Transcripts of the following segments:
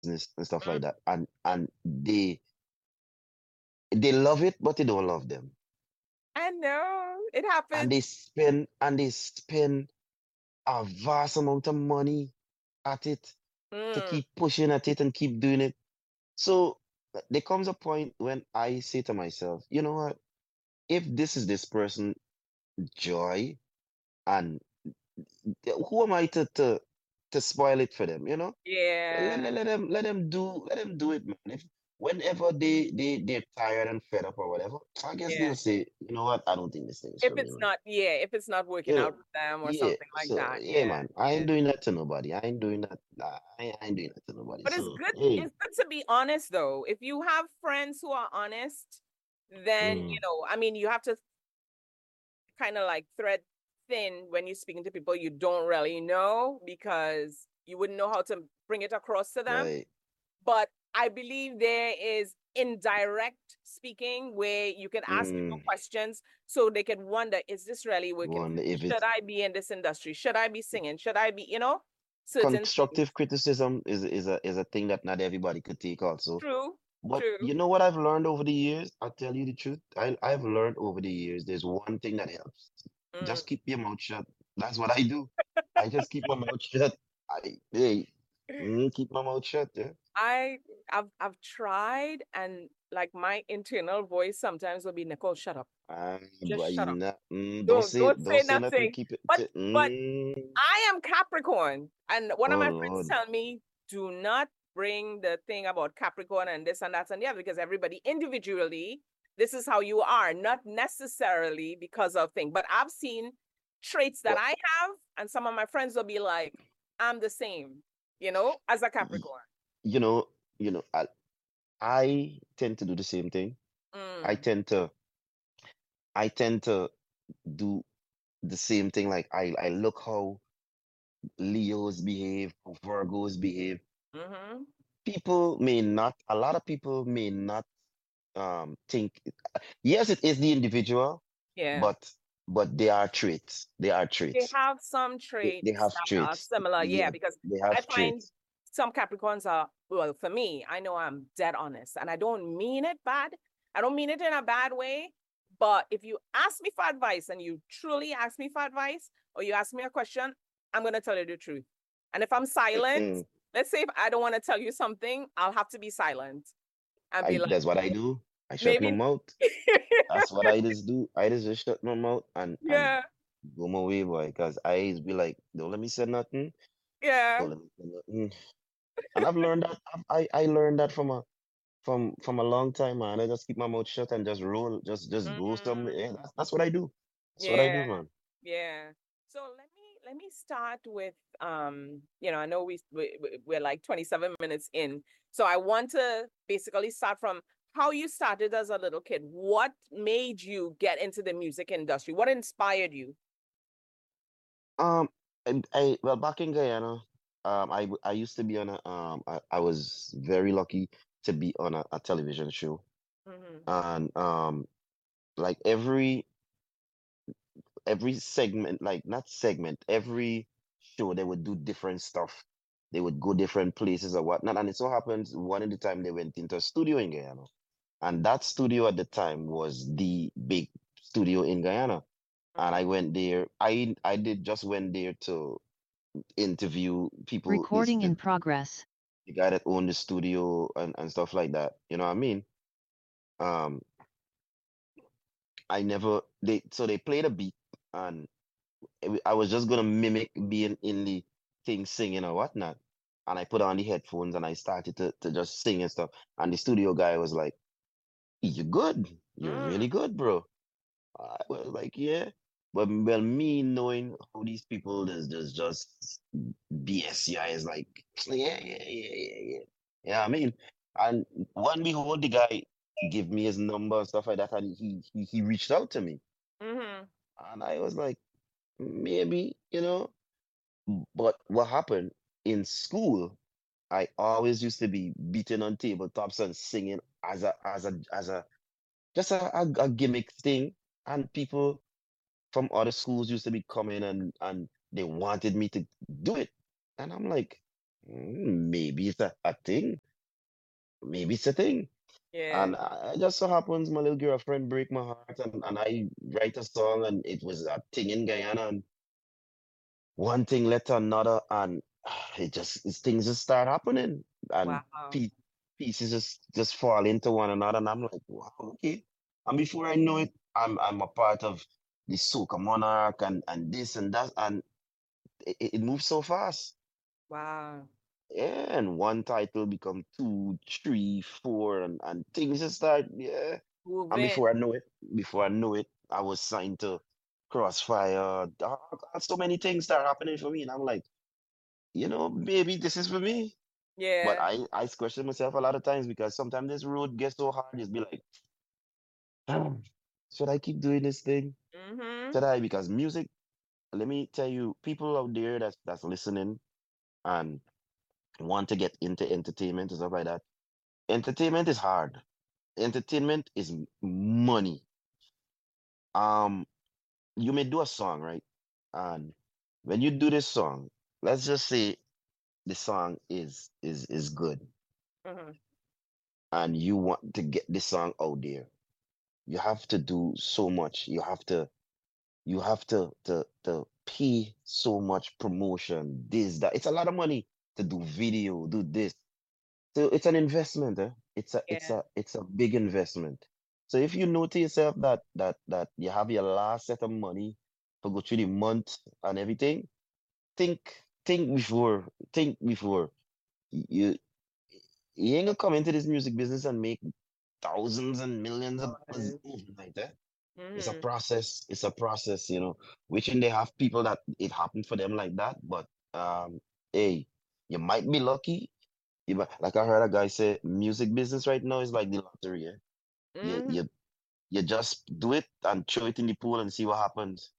business and stuff Mm, like that. And they love it, but they don't love them. I know it And happens. they spend a vast amount of money at it to Mm, keep pushing at it and keep doing it. So there comes a point when I say to myself, you know what? If this is this person joy, and who am I to spoil it for them, you know? yeah. Let them do it, man. If whenever they're tired and fed up or whatever, I guess Yeah. they'll say, you know what, I don't think this thing is If for me, it's man. not, yeah, if it's not working You out know, with them or yeah. something like So that. yeah, Yeah. man. I Yeah. ain't doing that to nobody. I ain't doing that. I ain't doing that to nobody. But So hey, it's good to be honest though. If you have friends who are honest, then mm, I mean, you have to kind of like thread thin when you're speaking to people you don't really know because you wouldn't know how to bring it across to them. right. But I believe there is indirect speaking where you can ask people Mm, questions so they can wonder, is this really working for wonder me? if Should it's I be in this industry? Should I be singing? Should I be, certain things? constructive criticism is a thing that not everybody could take also. True, But true. you know what I've learned over the years? I'll tell you the truth. I've learned over the years there's one thing that helps. Mm. Just keep your mouth shut. That's what I do. I just keep my mouth shut. Keep my mouth shut, yeah. I I've tried and like my internal voice sometimes will be Nicole, shut up. Just But shut up. don't Don't say say nothing. nothing. Keep it But I am Capricorn. And one of oh my friends Lord. tell me, do not bring the thing about Capricorn and this and that and the other, because everybody individually, this is how you are, not necessarily because of thing. But I've seen traits that Well, I have, and some of my friends will be like, I'm the same, as a y- Capricorn. you know, I tend to do the same thing. I Mm. tend to I tend to do the same thing. Like I look how Leos behave, how Virgos behave. Mm-hmm. A lot of people may not think, yes, it is the individual, Yeah. but they are traits. They are They traits. have some They traits have that are traits. similar. Yeah, Yeah, because they I have find traits. some Capricorns are, well, for me, I know I'm dead honest and I don't mean it bad. I don't mean it in a bad way. But if you ask me for advice and you truly ask me for advice or you ask me a question, I'm going to tell you the truth. And if I'm silent, Mm-mm. let's say if I don't want to tell you something, I'll have to be silent and be like, That's what I do. I shut my maybe, mouth. That's what I just do. I just shut my mouth and yeah, go my way, boy. Because I be like, don't let me say nothing. yeah. Don't let me say nothing. And I've learned that. I learned that from a long time, man. I just keep my mouth shut and just roll. Just go somewhere. Mm, Yeah, that's what I do. That's what I yeah. do, man. Yeah. So let me start with I know we're like 27 minutes in. So I want to basically start from how you started as a little kid. What made you get into the music industry? What inspired you? Um, well, back in Guyana, I used to be on I was very lucky to be on a television show, Mm-hmm. and like every segment, like not segment, every show they would do different stuff. They would go different places or whatnot. And it so happens one of the time they went into a studio in Guyana. And that studio at the time was the big studio in Guyana. And I Mm-hmm. went there. I did just went there to interview people, Recording in progress. the guy that owned the studio and stuff like that. You know what I mean? Um, I never they played a beat and I was just gonna mimic being in the thing singing or whatnot. And I put on the headphones and I started to just sing and stuff. And the studio guy was like, "You're good. You're Mm. really good, bro." I was like, "Yeah." But well, me knowing how these people just BSCI is like, yeah, yeah, yeah, yeah, yeah. Yeah, I mean, and one behold, the guy give me his number and stuff like that, and he reached out to me. Mm-hmm. And I was like, maybe, but what happened in school, I always used to be beating on tabletops and singing as a just a gimmick thing. And people from other schools used to be coming and they wanted me to do it. And I'm like, maybe it's a thing. Maybe it's a thing. Yeah. And it just so happens my little girlfriend break my heart, and I write a song, and it was a thing in Guyana, and one thing led to another, and things just start happening, and Wow. pe pieces just fall into one another, and I'm like, wow, okay. And before I know it, I'm a part of the Soca Monarch, and this and that, and it moves so fast. Wow. Yeah, and one title become two, three, four, and things just start, yeah. And Moving. before I knew it, I was signed to Crossfire. So many things start happening for me, and I'm like, maybe this is for me. But Yeah. I question myself a lot of times, because sometimes this road gets so hard, just be like, "Ah, should I keep doing this thing? Mm-hmm. Should I? Because music, let me tell you, people out there that's listening and want to get into entertainment and stuff like that. Entertainment is hard. Entertainment is money. Um, you may do a song, right? And when you do this song, let's just say the song is good, Mm-hmm. and you want to get this song out there. You have to do so much. You have to pay so much promotion, this, that. It's a lot of money to do video, do this. So it's an investment, eh? It's a it's Yeah. a it's a big investment. So if you know to yourself that you have your last set of money to go through the month and everything, think think before. You you ain't gonna come into this music business and make thousands and millions of dollars Dollars. overnight, eh? It's a Mm-hmm. process. It's a process, wishing they have people that it happened for them like that. But hey, you might be lucky. Like I heard a guy say, music business right now is like the lottery. Yeah? You Mm-hmm. you you just do it and throw it in the pool and see what happens.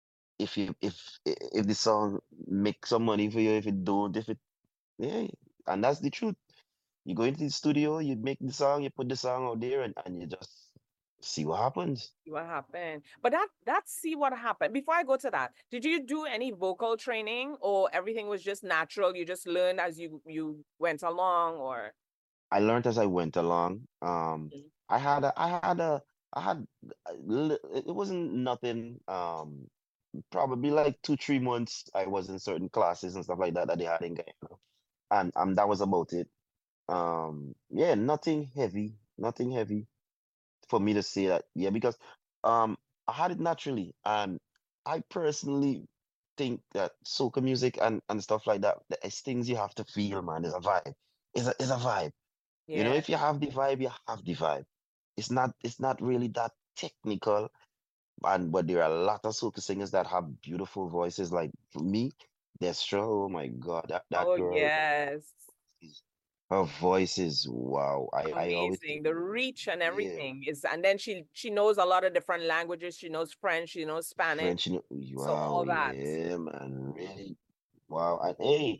If the song make some money for you, if it don't, if it yeah, and that's the truth. You go into the studio, you make the song, you put the song out there, and you just see what happens. What happened? But that's see what happened. Before I go to that, did you do any vocal training or everything was just natural? You just learned as you went along or I learned as I went along. Mhm. I had a, I had a, I had, it wasn't nothing. Probably like 2, 3 months I was in certain classes and stuff like that they had in Guyana, and that was about it. Yeah, nothing heavy for me to say that. Yeah, because um, I had it naturally, and I personally think that soca music and stuff like that, it's things you have to feel, man. It's a vibe. It's a vibe. Yeah. If you have the vibe, you have the vibe. It's not really that technical, and but there are a lot of soca singers that have beautiful voices. Like for me, Destra, oh my God, that Oh girl, yes. her voice is wow. I always Amazing. The reach and yeah, everything is, and then she knows a lot of different languages. She knows French, she knows Spanish. French, So wow, all that. yeah, man, really, wow. And hey,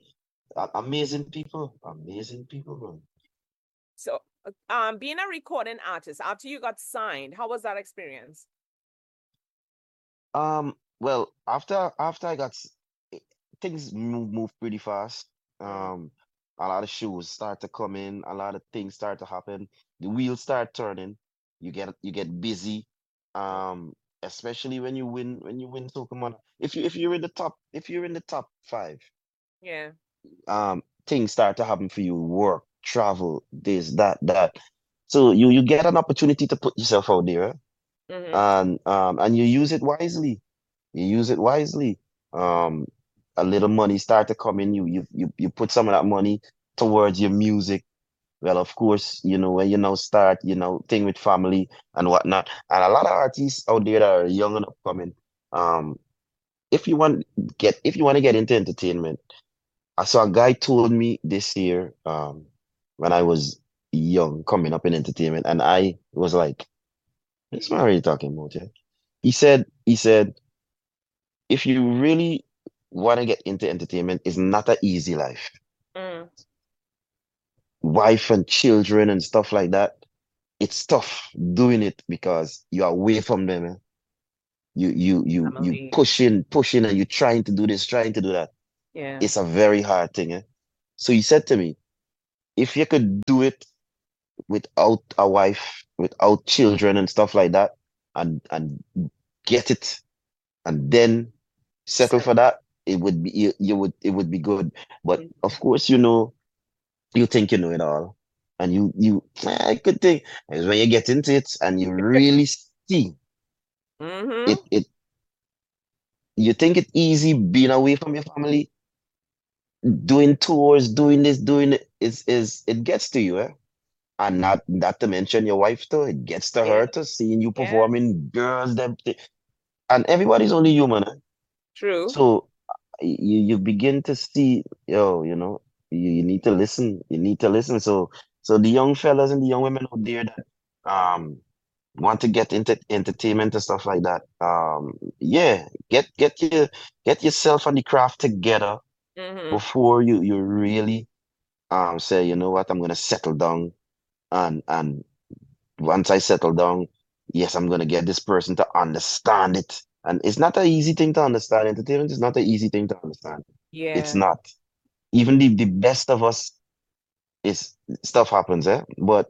amazing people, man. So being a recording artist after you got signed, how was that experience? Well, after eh, things move pretty fast. Mm, A lot of shows start to come in, a lot of things start to happen. The wheels start turning. You get busy. mm, Especially when you win Pokemon. If you're in the top 5, yeah. things start to happen for you. Work, travel, this, that. So you get an opportunity to put yourself out there, Mm-hmm. and you use it wisely. You use it wisely. Um, a little money start to come in. You put some of that money towards your music. Well, of course, when you now start, thing with family and whatnot. And a lot of artists out there that are young and upcoming. Um, if you want to get into entertainment, I saw a guy told me this year, when I was young, coming up in entertainment, and I was like, "This man really talking about, yeah." He said, if you really want to get into entertainment, it's not an easy life. Mm, Wife and children and stuff like that, it's tough doing it because you're away from them. Eh? You family. pushing, and you're trying to do this, trying to do that. Yeah. It's a very hard thing. Eh? So he said to me, if you could do it without a wife, without children and stuff like that, and get it, and then settle So, for that, it would be you would it would be good. But of course, you think you know it all, and I could think is when you get into it and you really see mm-hmm. it. You think it's easy being away from your family, doing tours, doing this, doing it. Is it gets to you, eh? And not to mention your wife too. It gets to Yeah, her to seeing you yeah, performing, girls, them, and everybody's only human, eh? true. So you begin to see, you need to listen. You need to listen. So the young fellas and the young women out there that um want to get into entertainment and stuff like that, yeah, get yourself and the craft together Mm-hmm. before you really say, you know what, I'm gonna settle down, and once I settle down, yes, I'm gonna get this person to understand it. And it's not an easy thing to understand. Entertainment is not an easy thing to understand. It's Yeah. not. Even the best of us is stuff happens, eh? But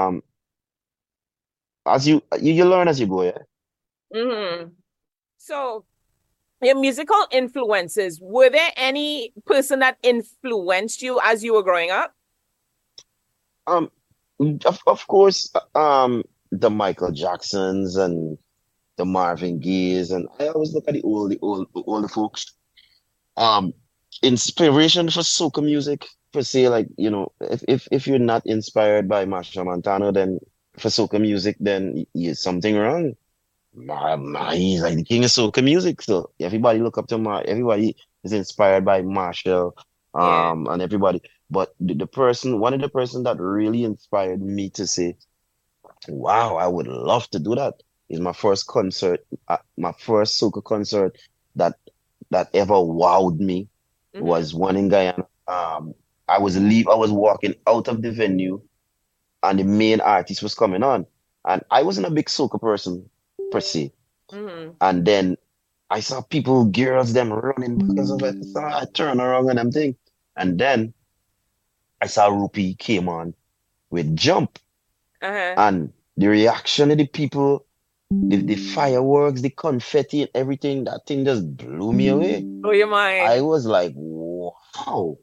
as you learn as you go, yeah. Mm-hmm. So, your musical influences, were there any person that influenced you as you were growing up? Um, of course, the Michael Jacksons and the Marvin Gayes, and I always look at the older folks. Um, Inspiration for soca music per se, like, if you're not inspired by Masha Montano, then for soca music, then something wrong. He's like the king of soca music, so everybody look up to everybody is inspired by Marshall, Yeah. and everybody. But one of the person that really inspired me to say, wow, I would love to do that, is my first concert, my first soca concert that ever wowed me Mm-hmm. was one in Guyana. I was walking out of the venue, and the main artist was coming on. And I wasn't a big soca person per se. Mm-hmm. And then I saw people, girls, them running because of it. So I turned around and I'm thinking. And then I saw Rupi came on with Jump. Uh-huh. And the reaction of the people, the fireworks, the confetti and everything, that thing just blew me away. Blow your mind. I was like, wow,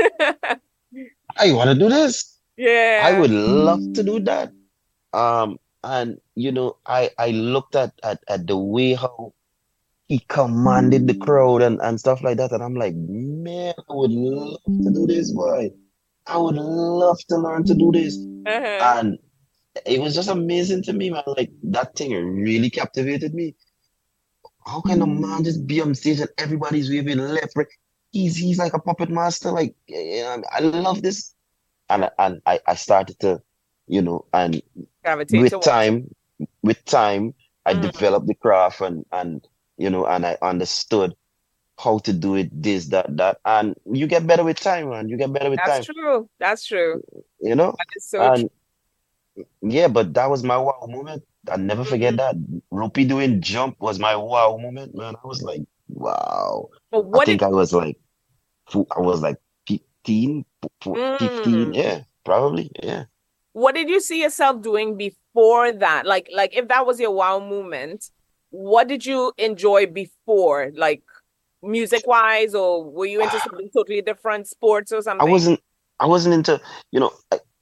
I want to do this. I Yeah. would love to do that. And I looked at the way how he commanded the crowd and stuff like that, and I'm like, man, I would love to do this, boy. I would love to learn to do this. Uh-huh. And it was just amazing to me, man. Like that thing really captivated me. How can a man just be on stage and everybody's waving left, right? He's like a puppet master. Like, I love this. And I started to, and Gravitate with towards it. time, with time, I Mm, developed the craft, and I understood how to do it, this, that. And you get better with time, man. You get better with that's time, true. That's true. you know? That is so true. And yeah, but that was my wow moment. I never forget Mhm. that. Rupi doing jump was my wow moment, man. I was like, wow. But I what did think I was like 15, 15, mm, yeah, probably, yeah. what did you see yourself doing before that? Like if that was your wow moment, what did you enjoy before? Like music wise, or were you into something totally different, sports or I something? wasn't I wasn't into, you know,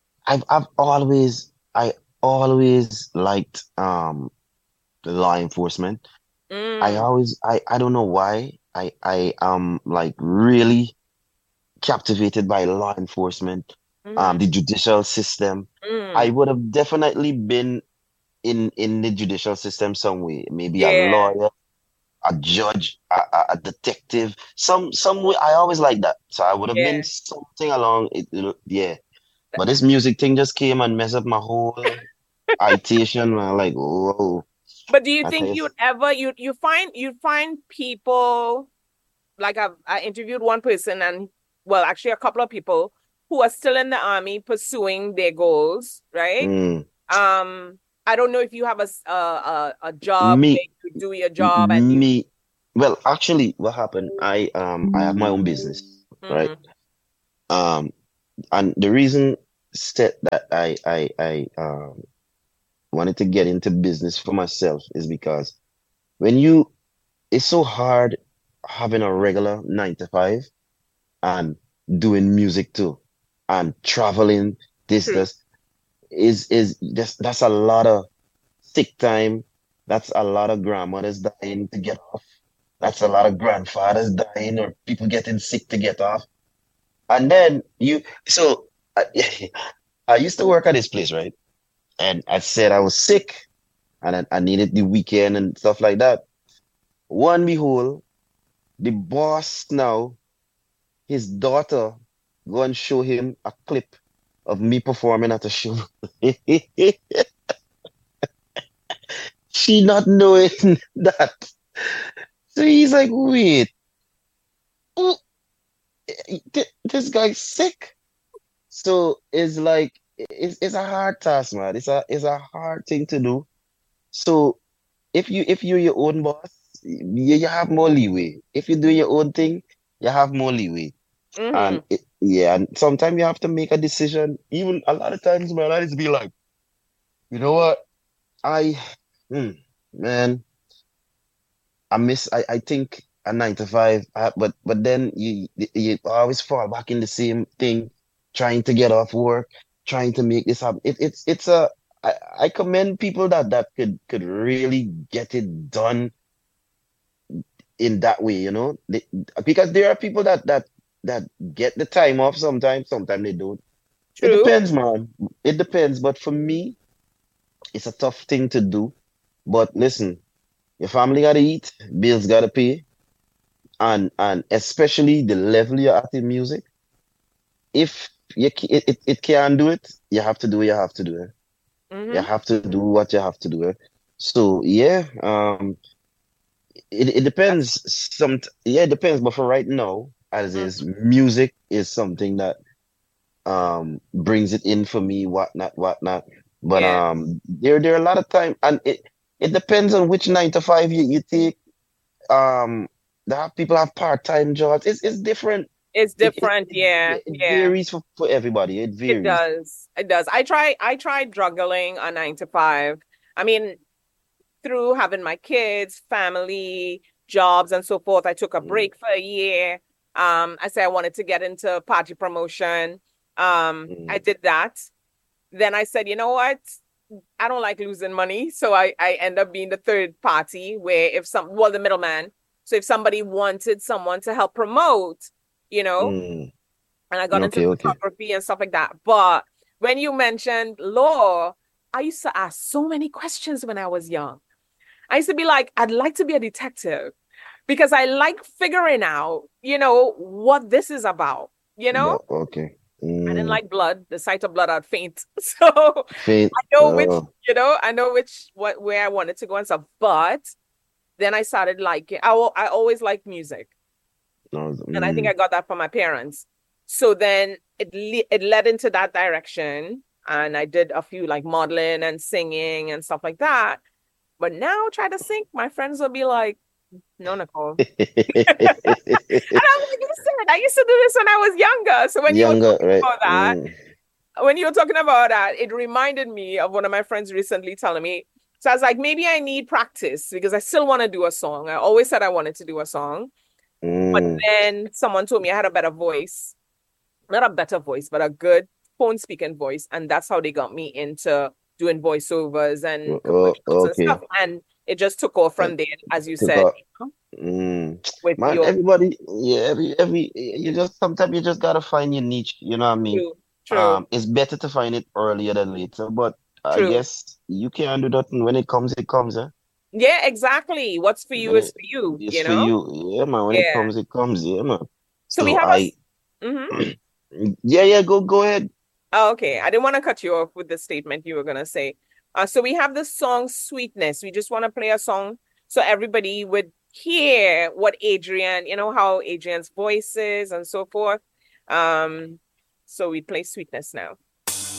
I always liked the law enforcement. Mm, I don't know why. I am like really captivated by law enforcement, mm, the judicial system. I mm. would have definitely been in the judicial system some way, maybe a Yeah. lawyer, a judge, a detective, some way. I always like that. So I would have been Yeah. something along it, yeah. But this music thing just came and messed up my whole iteration, man. Like, whoa, But do you I tell think you. you'd ever you find people like I interviewed one person and well actually a couple of people who are still in the army pursuing their goals, right? Mm, I don't know if you have a job me, where you do your job and you me. Well, actually, what happened? I have my own business, right? mm-hmm, and the reason said that I wanted to get into business for myself is because when you it's so hard having a regular 9 to 5 and doing music too and traveling this True. this is that's a lot of sick time. That's a lot of grandmothers dying to get off. That's a lot of grandfathers dying or people getting sick to get off. And then I, I used to work at this place, right? And I said I was sick and I needed the weekend and stuff like that. One behold, the boss now, his daughter, go and show him a clip of me performing at a show. She not knowing that. So he's like, wait, oh, this guy's sick. So it's like it's a hard task, man. It's a hard thing to do. So if you're your own boss, you have more leeway. If you do your own thing, you have more leeway. Mm-hmm. And yeah, and sometimes you have to make a decision. Even a lot of times, man, I just be like, you know what? I, hmm, man, I think a 9 to 5, but then you always fall back in the same thing, trying to get off work, trying to make this happen. It's I commend people that could really get it done in that way, because there are people that get the time off sometimes they don't. It True. depends, man. It depends. But for me, it's a tough thing to do. But listen, your family gotta eat, bills gotta pay, and especially the level you're at in music. If it can't do it, you have to do what you have to do. You Mm-hmm. have to do what you have to do. So yeah, it That's depends. Yeah, it depends. But for right now, as is, mm, music is something that brings it in for me, whatnot. But yeah. there are a lot of time, and it depends on which 9 to 5 you take. Um, people have part-time jobs. It's different. It's It it different. it, Yeah. it Yeah. varies for everybody. It It varies. does. It does. I tried juggling a 9 to 5. I mean, through having my kids, family, jobs, and so forth, I took a Mm, break for a year. I said I wanted to get into party promotion. I mm, did that. Then I said, you know what? I don't like losing money. So I end up being the third party where the middleman. So if somebody wanted someone to help promote, you know, mm. and I got into Okay. photography and stuff like that. But when you mentioned law, I used to ask so many questions when I was young. I used to be like, I'd like to be a detective because I like figuring out, what this is about. You know, But okay. I didn't Mm. like blood. The sight of blood, I'd faint. So Faith. I know where I wanted to go and stuff. But then I started liking, I always liked music. No. And I think I got that from my parents. So then it led into that direction. And I did a few like modeling and singing and stuff like that. But now try to sing, my friends will be like, no, Nicole. And I'm like, listen, I used to do this when I was younger. So when you were Younger, talking right? about that, Mm, it reminded me of one of my friends recently telling me. So I was like, maybe I need practice because I still want to do a song. I always said I wanted to do a song. But mm. then someone told me I had a better voice, not a better voice, but a good phone speaking voice. And that's how they got me into doing voiceovers and Oh, commercials and stuff. okay. And it just took off And from there, as you took said, off. Mm. with Man, your everybody, yeah, you just sometimes you just gotta find your niche, you know what I mean? true, true, It's better to find it earlier than later, but I true. guess you can't do that, and when it comes, eh? Yeah, exactly. What's for you When is it for you, is for you, yeah, man. When Yeah. it comes, yeah, man. So we So have I, mm-hmm. yeah, go ahead. Oh, okay. I didn't want to cut you off with the statement you were gonna say. So we have the song Sweetness. We just want to play a song so everybody would hear what Adrian, how Adrian's voice is and so forth. Um, so we play Sweetness now.